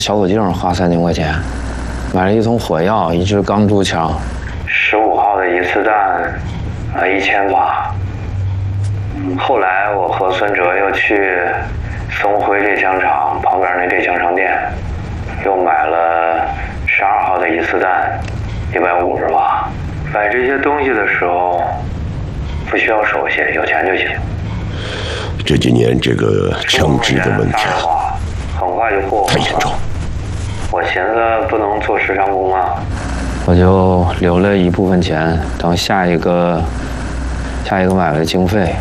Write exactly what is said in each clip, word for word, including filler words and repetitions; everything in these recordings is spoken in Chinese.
小口径花三千块钱，买了一桶火药，一支钢珠枪，十五号的一次弹，啊一千把。后来我和孙哲又去松辉猎枪场旁边那猎枪商店，又买了十二号的一次弹，一百五十把。买这些东西的时候，不需要手写，有钱就行。 这几年这个枪支的问题啊，很快就过太严重。 我寻思不能做时长工啊，我就留了一部分钱，等下一个下一个买卖的经费。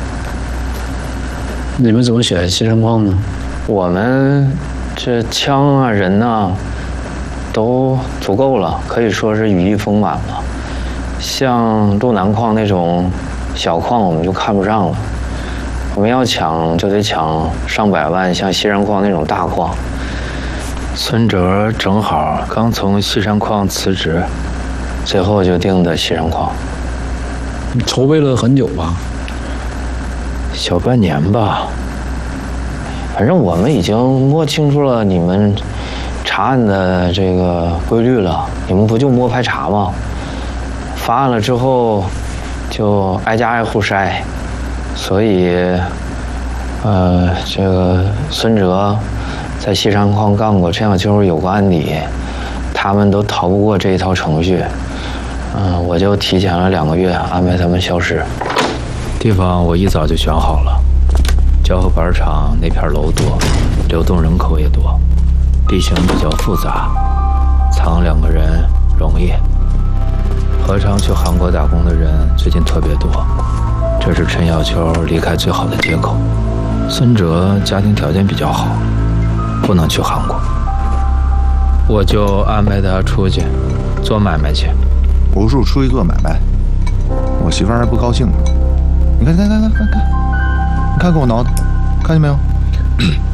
你们怎么选西山矿呢？ 我们这枪啊、人呐、都足够了，可以说是羽翼丰满了。像路南矿那种小矿，我们就看不上了。我们要抢就得抢上百万，像西山矿那种大矿。孙哲正好刚从西山矿辞职，最后就定的西山矿。 你筹备了很久吧？ 小半年吧。反正我们已经摸清楚了你们查案的这个规律了。你们不就摸排查吗？发案了之后，就挨家挨户筛。所以，呃，这个孙哲在西山矿干过，陈小秋有过案底，他们都逃不过这一套程序。嗯、呃，我就提前了两个月安排他们消失。地方我一早就选好了，胶合板厂那片楼多，流动人口也多，地形比较复杂，藏两个人容易。何尝去韩国打工的人最近特别多。这是陈小秋离开最好的借口。孙哲家庭条件比较好，不能去韩国，我就安排他出去做买卖去。 无数出去做买卖，我媳妇儿还不高兴呢。你看，看，看，看，看，看，你看给我挠的，看见没有？